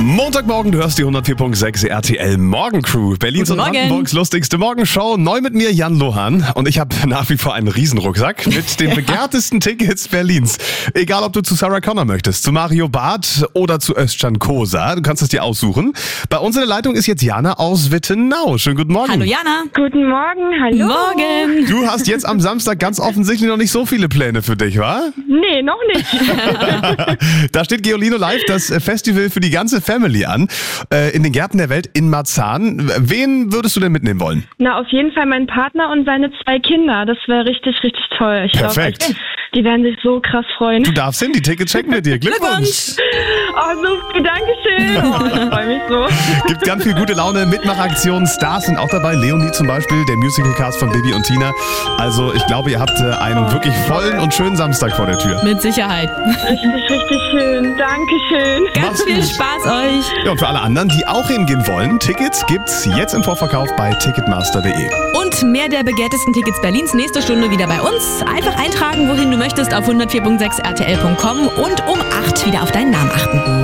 Montagmorgen, du hörst die 104.6 RTL Morgencrew. Berlins und Brandenburgs lustigste Morgenshow. Neu mit mir Jan Lohan. Und ich habe nach wie vor einen Riesenrucksack mit den begehrtesten Tickets Berlins. Egal, ob du zu Sarah Connor möchtest, zu Mario Barth oder zu Özcan Kosa. Du kannst es dir aussuchen. Bei uns in der Leitung ist jetzt Jana aus Wittenau. Schönen guten Morgen. Hallo Jana. Guten Morgen, hallo. Morgen. Du hast jetzt am Samstag ganz offensichtlich noch nicht so viele Pläne für dich, wa? Nee, noch nicht. Da steht Geolino Live, das Festival für die ganze Family an, in den Gärten der Welt in Marzahn. Wen würdest du denn mitnehmen wollen? Na, auf jeden Fall meinen Partner und seine 2 Kinder. Das wäre richtig, richtig toll. Ich Perfekt. glaub, die werden sich so krass freuen. Du darfst hin, die Tickets checken wir dir. Glückwunsch! Oh, super, Dankeschön. Oh, ich freue mich so. Gibt ganz viel gute Laune, Mitmachaktionen, Stars sind auch dabei. Leonie zum Beispiel, der Musical-Cast von Bibi und Tina. Also ich glaube, ihr habt einen wirklich vollen und schönen Samstag vor der Tür. Mit Sicherheit. Richtig, richtig schön. Dankeschön. Ganz viel Spaß euch. Ja, und für alle anderen, die auch hingehen wollen, Tickets gibt's jetzt im Vorverkauf bei ticketmaster.de. Und mehr der begehrtesten Tickets Berlins nächste Stunde wieder bei uns. Einfach eintragen, wohin du möchtest auf 104.6rtl.com und um 8 wieder auf deinen Namen achten.